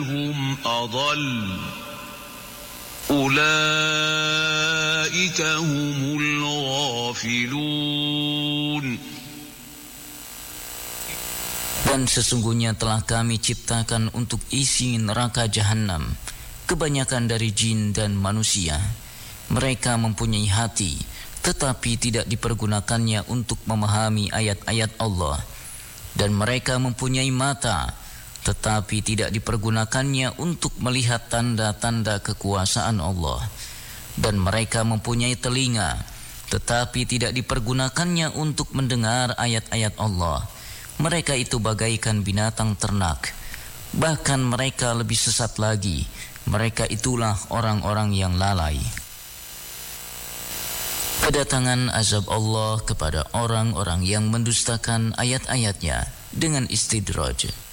هم أضل أولئك هم الغافلون. Dan sesungguhnya telah kami ciptakan untuk isi neraka jahanam kebanyakan dari jin dan manusia. Mereka mempunyai hati, tetapi tidak dipergunakannya untuk memahami ayat-ayat Allah. Dan mereka mempunyai mata, tetapi tidak dipergunakannya untuk melihat tanda-tanda kekuasaan Allah. Dan mereka mempunyai telinga, tetapi tidak dipergunakannya untuk mendengar ayat-ayat Allah. Mereka itu bagaikan binatang ternak, bahkan mereka lebih sesat lagi. Mereka itulah orang-orang yang lalai. Kedatangan azab Allah kepada orang-orang yang mendustakan ayat-ayatnya dengan istidraj.